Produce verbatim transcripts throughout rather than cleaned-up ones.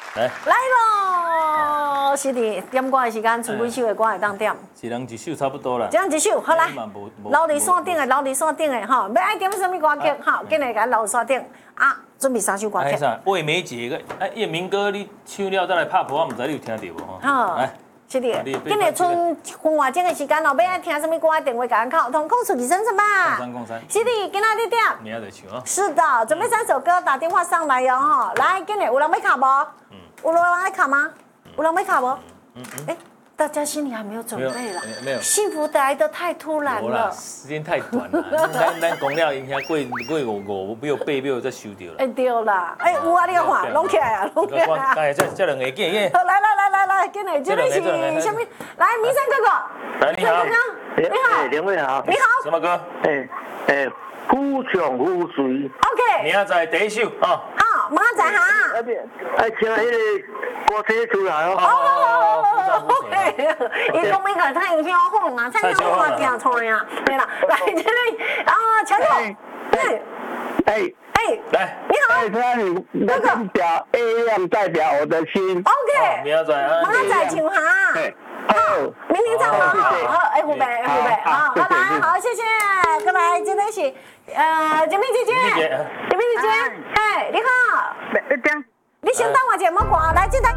来来喽！是的，点歌的时间，剩几首的歌会当点？ 一人一首差不多啦。 这样一首，好来，留伫线顶的，留伫线顶的，吼，要爱点什么歌曲，吼，紧来甲留线顶啊！准备三首歌曲。 啥？魏美姐个，哎，叶明哥你唱了再来拍婆，我唔知你有听到无吼？ 好， 来。 是的，今日剩分外钟的时间咯，要爱听什么歌，电话甲咱敲通，空出几声什么？ 三空三。 是的，今仔日点？ 明仔就唱啊。 是的，准备三首歌，打电话上来哟，哈，来，今日有人要卡无？嗯。有人要卡吗？有人要卡无？嗯嗯。哎，大家心里还没有准备了。 没有。 幸福来得太突然了。 时间太短了。咱咱讲了，因遐过过五五秒八秒再收掉了。 哎对啦，哎有啊，你看，拢起来啊，拢起来啊。 哎，这这两个见见。 好，来来来来来，今日这个是什么？来，明山哥哥。 来，你好。 你好， 两位好。 你好。 什么歌？ 哎哎，虎将虎随。 OK。 明仔载第一首啊。 啊，明仔载哈。 而且哎，请那个歌车出来哦。 哦，伊讲那个太影响好嘛，太影响好听出呀，对啦，来这里啊，强总，对， 哎哎， 来， 你好， 哎，他你那个表 A M 代表我的心。 OK， 明仔载啊， 明仔载唱哈， 对， 好，明天唱吗？好，哎，胡贝，胡贝，好，好来，好，谢谢，过来，这里是呃，金明姐姐，金明姐姐，哎，你好， 这样， 你先等我节目歌，来这台。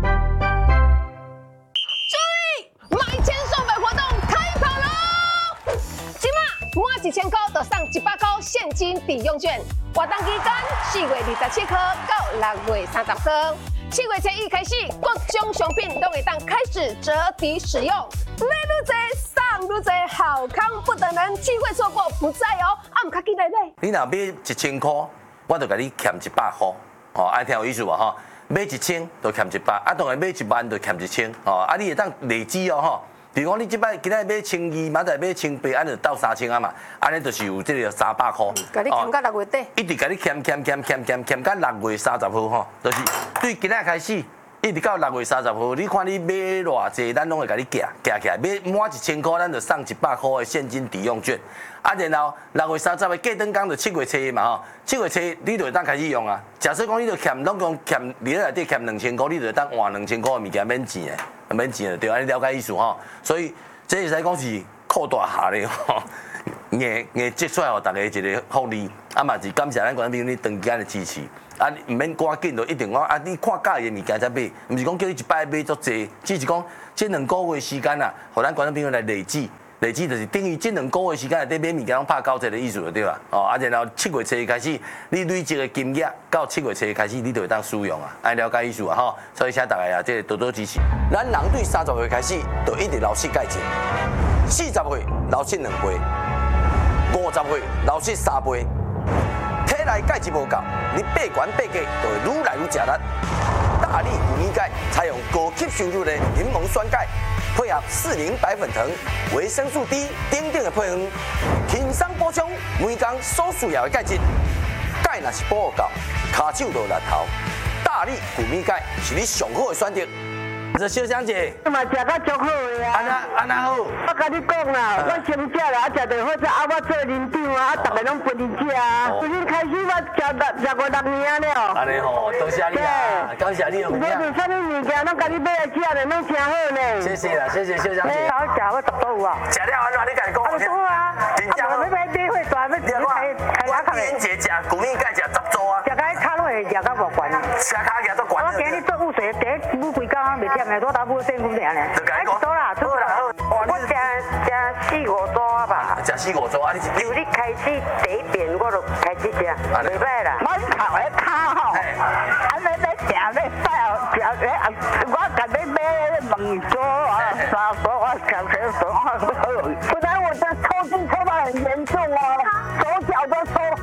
买千送百活动开跑喽！今嘛满一千块就送一百块现金抵用券，活动期间四月二十七号到六月三十号，七月初一开始，各种商品都会当开始折抵使用，买愈多送愈多，好康不等人，机会错过不再哦！啊，唔卡记来买。 你若买一千块，我就甲你欠一百块，哦，爱听有意思无吼？买一千就欠一百，啊，当然买一万就欠一千，哦，啊，你会当累积哦，吼。比如讲，你即摆今仔买千二，明仔买千八，安就到三千啊嘛，安尼就是有这个三百块。 甲你欠到六月底。 一直甲你欠欠欠欠欠欠到六月三十号吼，就是对今仔开始，一直到六月三十号，你看你买偌济，咱拢会甲你夹夹起来，买满一千块，咱就送一百块的现金抵用券。啊，然后六月三十的过灯工就七月初嘛吼，七月初你就会当开始用啊。假设讲你就欠拢讲欠，你内底欠两千块，你就会当换两千块的物件免钱的，免钱的对，安尼了解意思吼。所以这会使讲是扩大下咧吼，硬硬接出来互大家一个福利，啊嘛是感谢咱观众朋友你长期的支持。啊，唔免赶紧就一定讲啊！你看介意的物件才买，唔是讲叫你一摆买足济，只是讲这两个月时间啊，互咱观众朋友来累积。累积就是等于这两个月时间内底买物件拢拍九折的意思就对啦。哦，啊，然后七月初开始，你累积的金额到七月初开始，你就会当使用啊，爱了解意思啊吼。所以请大家啊，即多多支持。咱人对三十岁开始，就一直流失钙质；四十岁流失两杯，五十岁流失三杯。体内钙质无够，你八悬八低就会愈来愈食力。大力谷米钙采用高吸收率的柠檬酸钙。配合四零白粉藤、维生素 D 等等的配方，轻松补充每天所需要的钙质。钙若是补唔够，骹手就有力头。大力谷米钙是你上好的选择。这小香姐， 你嘛食到足好的啊！ 安那安那好。 我甲你讲啦，我先食啦，啊食着好食，啊我做领导啊，啊逐个拢陪你食啊。从今开始我食六食过六年了。 安尼吼，多谢你啊，感谢你的分享。 无论啥物物件，拢甲你买来食咧，拢真好呢。 谢谢啦，谢谢小香姐。 好食，我十都有啊。 食了安怎？你家己讲。 啊，好啊。 真正好。 啊，要买买会大，要你开开牙壳我年节食谷米钙食十组啊。 食甲骹拢会食甲无悬。 食骹牙都悬。 我今日做雾水，第一舞几工袂忝的，我打舞先舞俩呢。 就甲你讲。 好啦，好啦，好。我食食四五组啊吧。 食四五组啊！你由你开始第一遍我就开始食，袂歹啦。我头的骹吼，啊你咧食咧晒哦，食咧啊，我甲你买两组啊，三组我讲成组，我我我我我的抽筋抽到很严重哦，手脚都抽。